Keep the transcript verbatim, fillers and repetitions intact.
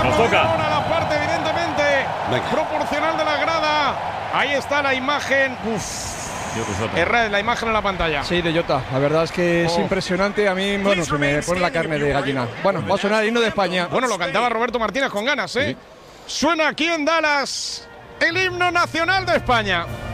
Nos toca. Ahora la parte, evidentemente, Venga. proporcional de la grada. Ahí está la imagen. Uf. Erra, la imagen en la pantalla. Sí, de Jota. La verdad es que es Oh. impresionante. A mí, bueno, se me pone la carne de gallina. Bueno, va a sonar el himno de España. Bueno, lo cantaba Roberto Martínez con ganas, ¿eh? Sí. Suena aquí en Dallas el himno nacional de España.